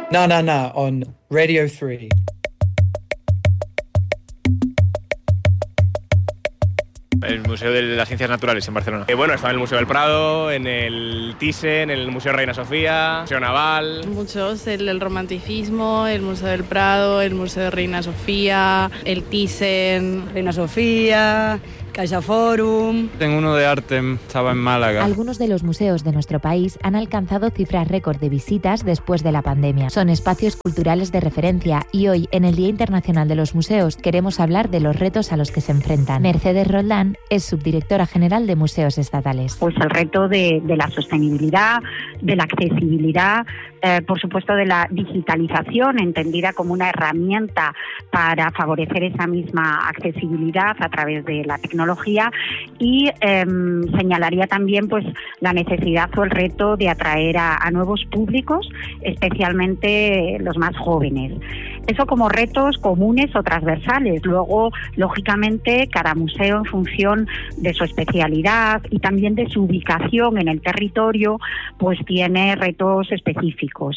Na, on Radio 3. El Museo de las Ciencias Naturales en Barcelona. Bueno, estaba en el Museo del Prado, en el Thyssen, en el Museo Reina Sofía, Museo Naval. Muchos, el Romanticismo, el Museo del Prado, el Museo de Reina Sofía, el Thyssen, Reina Sofía, CaixaForum. Tengo uno de arte, estaba en Málaga. Algunos de los museos de nuestro país han alcanzado cifras récord de visitas después de la pandemia. Son espacios culturales de referencia y hoy, en el Día Internacional de los Museos, queremos hablar de los retos a los que se enfrentan. Mercedes Roldán es subdirectora general de Museos Estatales. Pues el reto de la sostenibilidad, de la accesibilidad, por supuesto de la digitalización, entendida como una herramienta para favorecer esa misma accesibilidad a través de la tecnología, y señalaría también pues la necesidad o el reto de atraer a nuevos públicos, especialmente los más jóvenes. Eso como retos comunes o transversales. Luego, lógicamente, cada museo, en función de su especialidad y también de su ubicación en el territorio, pues tiene retos específicos.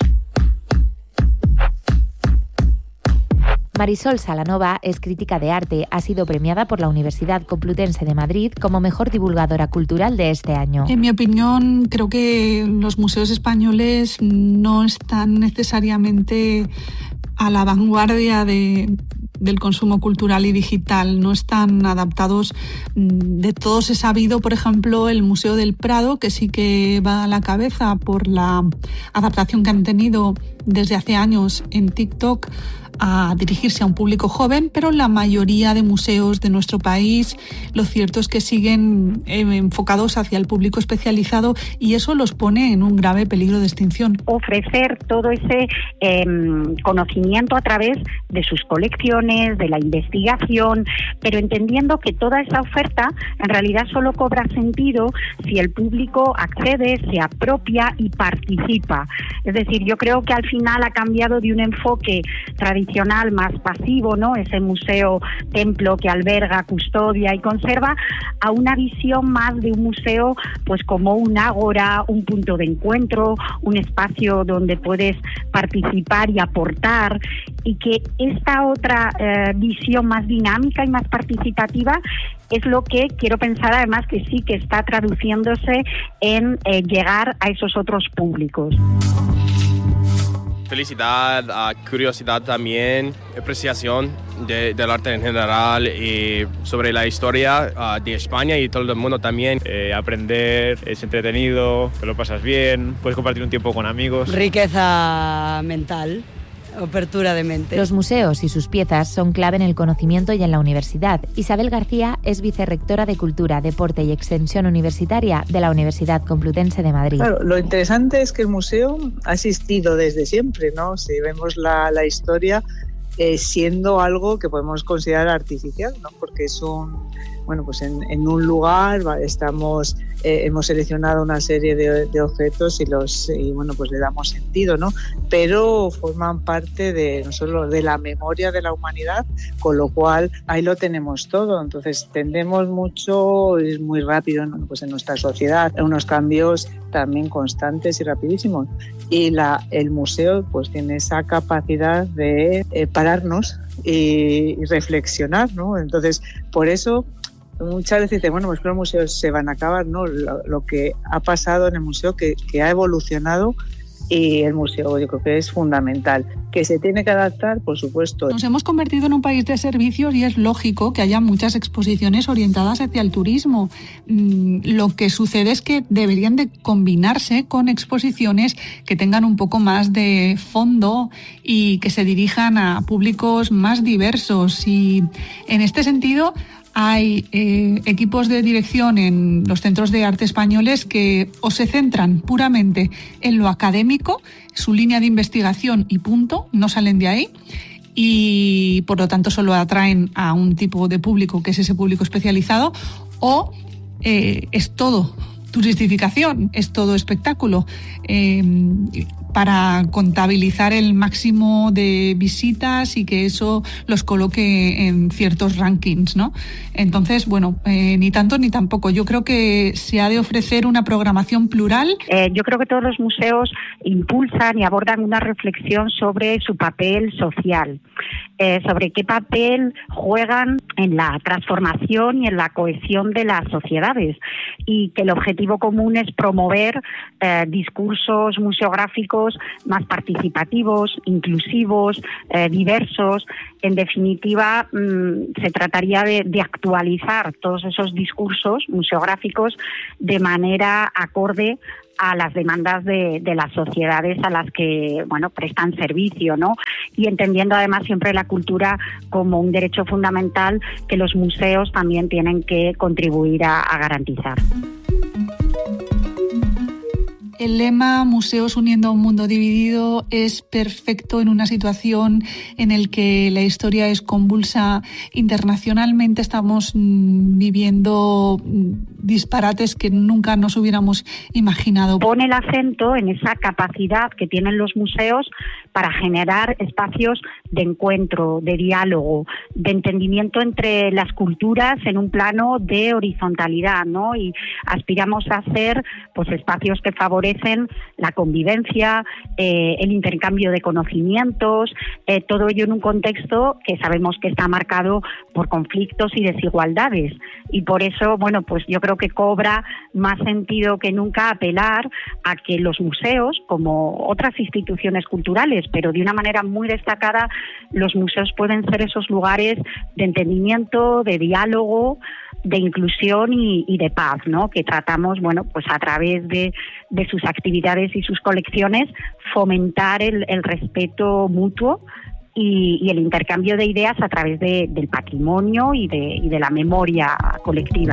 Marisol Salanova es crítica de arte, ha sido premiada por la Universidad Complutense de Madrid como mejor divulgadora cultural de este año. En mi opinión, creo que los museos españoles no están necesariamente a la vanguardia del consumo cultural y digital, no están adaptados. De todos he sabido, por ejemplo, el Museo del Prado, que sí que va a la cabeza por la adaptación que han tenido desde hace años en TikTok a dirigirse a un público joven, pero la mayoría de museos de nuestro país, lo cierto es que siguen enfocados hacia el público especializado, y eso los pone en un grave peligro de extinción. Ofrecer todo ese conocimiento a través de sus colecciones, de la investigación, pero entendiendo que toda esa oferta en realidad solo cobra sentido si el público accede, se apropia y participa. Es decir, yo creo que al final ha cambiado de un enfoque tradicional más pasivo, ¿no? Ese museo templo que alberga, custodia y conserva, a una visión más de un museo pues como un ágora, un punto de encuentro, un espacio donde puedes participar y aportar, y que esta otra visión más dinámica y más participativa es lo que quiero pensar, además, que sí que está traduciéndose en llegar a esos otros públicos. Felicidad, curiosidad también, apreciación del arte en general y sobre la historia de España y todo el mundo también. Aprender, es entretenido, te lo pasas bien, puedes compartir un tiempo con amigos. Riqueza mental. Apertura de mente. Los museos y sus piezas son clave en el conocimiento y en la universidad. Isabel García es vicerrectora de Cultura, Deporte y Extensión Universitaria de la Universidad Complutense de Madrid. Claro, lo interesante es que el museo ha existido desde siempre, ¿no? Si vemos la historia, siendo algo que podemos considerar artificial, ¿no? Porque es pues en un lugar hemos seleccionado una serie de objetos y pues le damos sentido, ¿no? Pero forman parte de no solo de la memoria de la humanidad, con lo cual ahí lo tenemos todo. Entonces tendemos mucho, es muy rápido, ¿no? Pues en nuestra sociedad, unos cambios también constantes y rapidísimos. Y el museo pues tiene esa capacidad de pararnos y reflexionar, ¿no? Entonces, por eso muchas veces dicen, pues los museos se van a acabar, ¿no? Lo que ha pasado en el museo, que ha evolucionado, y el museo yo creo que es fundamental. Que se tiene que adaptar, por supuesto. Nos hemos convertido en un país de servicios y es lógico que haya muchas exposiciones orientadas hacia el turismo. Lo que sucede es que deberían de combinarse con exposiciones que tengan un poco más de fondo y que se dirijan a públicos más diversos. Y en este sentido, hay equipos de dirección en los centros de arte españoles que o se centran puramente en lo académico, su línea de investigación y punto, no salen de ahí, y por lo tanto solo atraen a un tipo de público que es ese público especializado, o es todo turistificación, es todo espectáculo. para contabilizar el máximo de visitas y que eso los coloque en ciertos rankings, ¿no? Entonces, bueno, ni tanto ni tampoco. Yo creo que se ha de ofrecer una programación plural. Yo creo que todos los museos impulsan y abordan una reflexión sobre su papel social, sobre qué papel juegan en la transformación y en la cohesión de las sociedades, y que el objetivo común es promover discursos museográficos más participativos, inclusivos, diversos. En definitiva, se trataría de actualizar todos esos discursos museográficos de manera acorde a las demandas de las sociedades a las que, bueno, prestan servicio, ¿no? Y entendiendo además siempre la cultura como un derecho fundamental que los museos también tienen que contribuir a garantizar. El lema Museos uniendo a un mundo dividido es perfecto en una situación en la que la historia es convulsa. Internacionalmente estamos viviendo disparates que nunca nos hubiéramos imaginado. Pone el acento en esa capacidad que tienen los museos para generar espacios de encuentro, de diálogo, de entendimiento entre las culturas en un plano de horizontalidad, ¿no? Y aspiramos a ser, pues, espacios que favorecen la convivencia, el intercambio de conocimientos, todo ello en un contexto que sabemos que está marcado por conflictos y desigualdades. Y por eso, bueno, pues yo creo que cobra más sentido que nunca apelar a que los museos, como otras instituciones culturales, pero de una manera muy destacada, los museos pueden ser esos lugares de entendimiento, de diálogo, de inclusión y de paz, ¿no? Que tratamos, bueno, pues a través de sus actividades y sus colecciones, fomentar el respeto mutuo y el intercambio de ideas a través del patrimonio y de la memoria colectiva.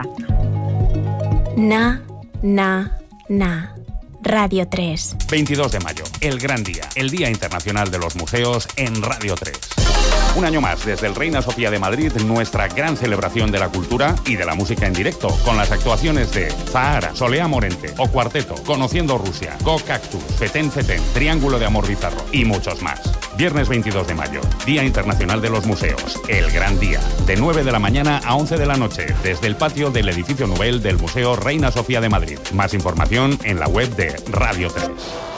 Radio 3. 22 de mayo, el gran día, el Día Internacional de los Museos en Radio 3. Un año más, desde el Reina Sofía de Madrid, nuestra gran celebración de la cultura y de la música en directo, con las actuaciones de Zahara, Solea Morente, O Cuarteto, Conociendo Rusia, Go Cactus, Fetén Fetén, Triángulo de Amor Bizarro y muchos más. Viernes 22 de mayo, Día Internacional de los Museos, el gran día, de 9 de la mañana a 11 de la noche, desde el patio del edificio Nubel del Museo Reina Sofía de Madrid. Más información en la web de Radio 3.